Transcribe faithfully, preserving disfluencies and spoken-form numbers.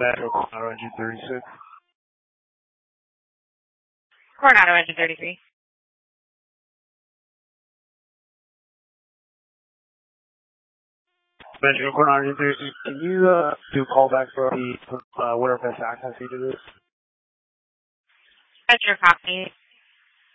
Metro Coronado engine thirty-six. Coronado engine thirty-three. Metro Coronado engine thirty-six, can you uh, do callback for the uh, whatever best access he did this? Metro copy.